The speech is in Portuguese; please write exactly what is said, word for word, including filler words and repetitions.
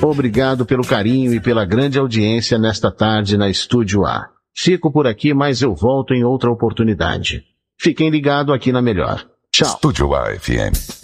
Obrigado pelo carinho e pela grande audiência nesta tarde na Estúdio A. Fico por aqui, mas eu volto em outra oportunidade. Fiquem ligados aqui na Melhor. Tchau. Estúdio A F M.